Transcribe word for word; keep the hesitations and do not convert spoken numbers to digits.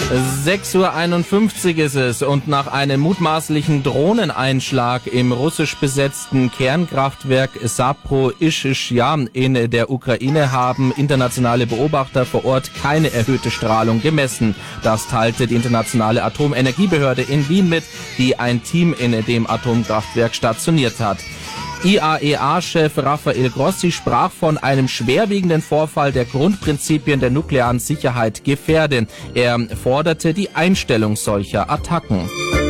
sechs Uhr einundfünfzig ist es und nach einem mutmaßlichen Drohneneinschlag im russisch besetzten Kernkraftwerk Saporischschja in der Ukraine haben internationale Beobachter vor Ort keine erhöhte Strahlung gemessen. Das teilte die internationale Atomenergiebehörde in Wien mit, die ein Team in dem Atomkraftwerk stationiert hat. I A E A-Chef Rafael Grossi sprach von einem schwerwiegenden Vorfall, der Grundprinzipien der nuklearen Sicherheit gefährden. Er forderte die Einstellung solcher Attacken.